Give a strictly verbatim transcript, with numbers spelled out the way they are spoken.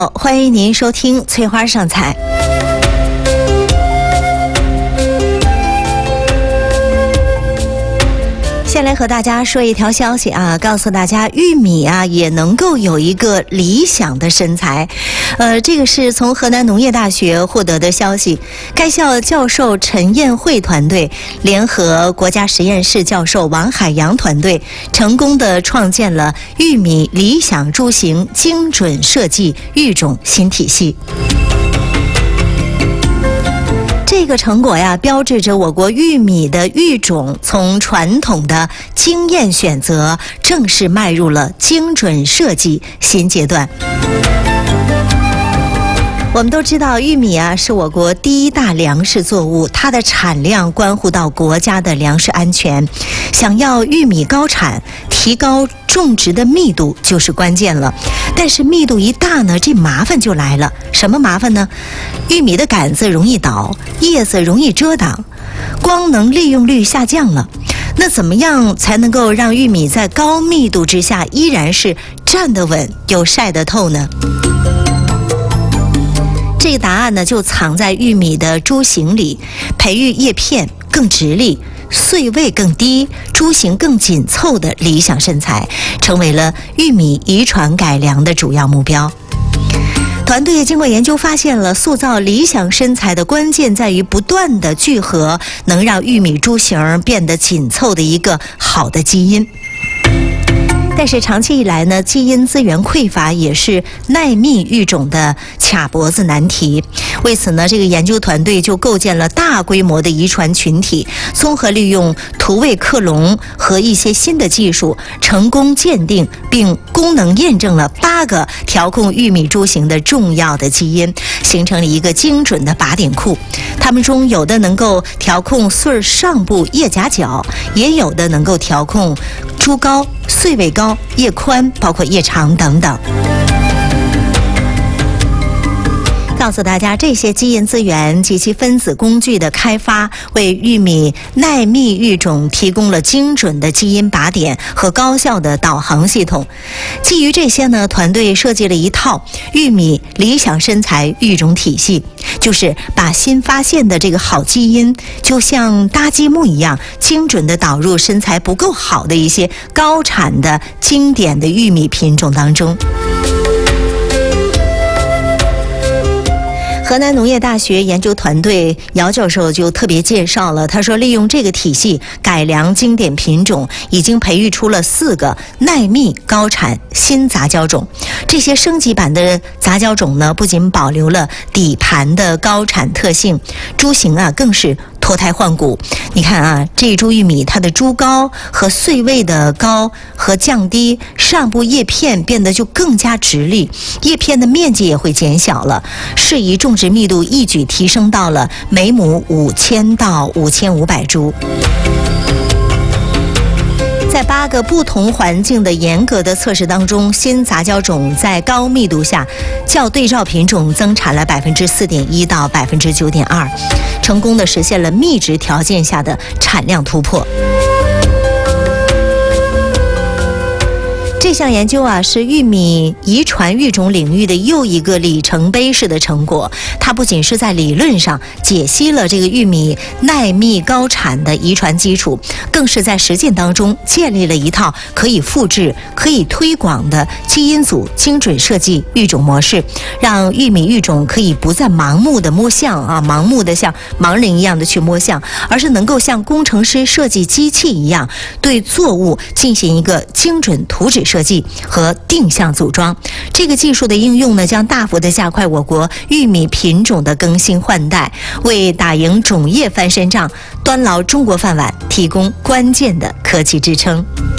欢迎您收听翠花上菜。先来和大家说一条消息啊，告诉大家玉米啊也能够有一个理想的身材。呃，这个是从河南农业大学获得的消息。该校教授陈彦慧团队联合国家实验室教授王海洋团队，成功的创建了玉米理想株型精准设计育种新体系。这个成果呀，标志着我国玉米的育种从传统的经验选择，正式迈入了精准设计新阶段。我们都知道，玉米啊是我国第一大粮食作物，它的产量关乎到国家的粮食安全。想要玉米高产，提高种植的密度就是关键了。但是密度一大呢，这麻烦就来了。什么麻烦呢？玉米的杆子容易倒，叶子容易遮挡，光能利用率下降了。那怎么样才能够让玉米在高密度之下依然是站得稳又晒得透呢？这个答案呢，就藏在玉米的株型里，培育叶片更直立、穗位更低、株型更紧凑的理想身材，成为了玉米遗传改良的主要目标。团队经过研究发现了，塑造理想身材的关键在于不断的聚合能让玉米株型变得紧凑的一个好的基因。但是长期以来呢，基因资源匮乏也是耐密育种的卡脖子难题。为此呢，这个研究团队就构建了大规模的遗传群体，综合利用土位克隆和一些新的技术，成功鉴定并功能验证了八个调控玉米株型的重要的基因，形成了一个精准的靶点库。它们中有的能够调控穗儿上部叶夹角，也有的能够调控株高、穗位高、叶宽，包括叶长等等。告诉大家，这些基因资源及其分子工具的开发，为玉米耐密育种提供了精准的基因靶点和高效的导航系统。基于这些呢，团队设计了一套玉米理想身材育种体系，就是把新发现的这个好基因，就像搭积木一样，精准地导入身材不够好的一些高产的经典的玉米品种当中。河南农业大学研究团队姚教授就特别介绍了，他说利用这个体系改良经典品种，已经培育出了四个耐密高产新杂交种。这些升级版的杂交种呢，不仅保留了底盘的高产特性，株型啊更是脱胎换骨。你看啊，这一株玉米它的株高和穗位的高和降低，上部叶片变得就更加直立，叶片的面积也会减小了，适宜种植密度一举提升到了每亩五千到五千五百株。在八个不同环境的严格的测试当中，新杂交种在高密度下较对照品种增产了百分之四点一到百分之九点二，成功的实现了密植条件下的产量突破。这项研究啊，是玉米遗传育种领域的又一个里程碑式的成果。它不仅是在理论上解析了这个玉米耐密高产的遗传基础，更是在实践当中建立了一套可以复制、可以推广的基因组精准设计育种模式，让玉米育种可以不再盲目的摸象啊，盲目的像盲人一样的去摸象，而是能够像工程师设计机器一样，对作物进行一个精准图纸设计和定向组装。这个技术的应用呢，将大幅的加快我国玉米品种的更新换代，为打赢种业翻身仗、端牢中国饭碗提供关键的科技支撑。